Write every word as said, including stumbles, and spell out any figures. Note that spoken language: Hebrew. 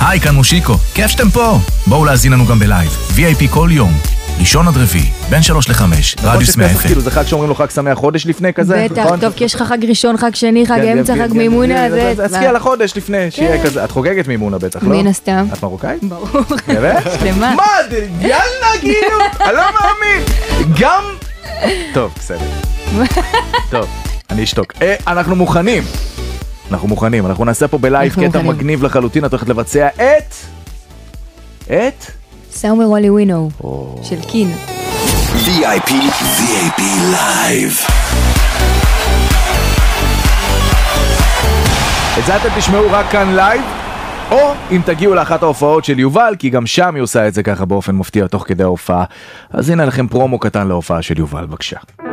היי, כאן מושיקו, כיף שאתם פה. בואו להזין לנו גם בלייב, וי איי פי כל יום, ראשון עד רביעי, בין שלוש לחמש, רדיוס מאה אפס. זה חג שאומרים לו חג שמח חודש לפני כזה? בטח, טוב, כי יש לך חג ראשון, חג שני, חג אמצע, חג מימונה. אז תזכי על החודש לפני, שיהיה כזה. את חוגגת מימונה בטח, לא? מן הסתם. את מרוקאית? ברור. באמת? שלמה. מה? יאללה, כאילו, אני לא מאמין. גם... טוב, בסדר. טוב, אני אשתוק. אנחנו מוכנים. אנחנו מוכנים, אנחנו נעשה פה בלייב קטע מגניב לחלוטין, את הולכת לבצע את... את? סאומר וולי ווינו, של קין. וי איי פי, וי איי פי Live. את זה אתם תשמעו רק כאן לייב, או אם תגיעו לאחת ההופעות של יובל, כי גם שם היא עושה את זה ככה באופן מפתיע תוך כדי ההופעה. אז הנה לכם פרומו קטן להופעה של יובל, בבקשה.